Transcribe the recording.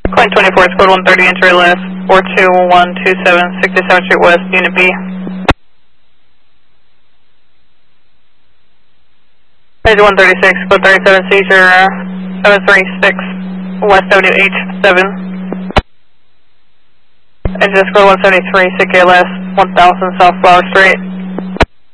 Coin 24 is code 130, entry left, 42127, 67th Street West, Unit B. Page 136, code 37, seizure 736, West Avenue H7. Engine code 173, CKLS 1000 South Flower Street.